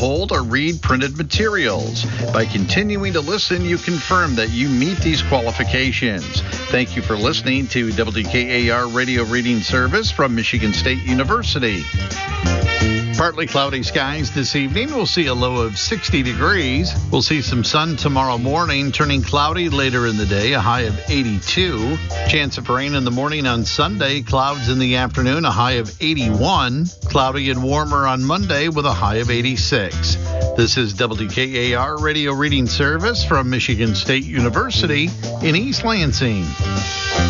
hold or read printed materials. By continuing to listen, you confirm that you meet these qualifications. Thank you for listening to WKAR Radio Reading Service from Michigan State University. Partly cloudy skies this evening. We'll see a low of 60 degrees. We'll see some sun tomorrow morning, turning cloudy later in the day, a high of 82. Chance of rain in the morning on Sunday, clouds in the afternoon, a high of 81. Cloudy and warmer on Monday with a high of 86. This is WKAR Radio Reading Service from Michigan State University in East Lansing.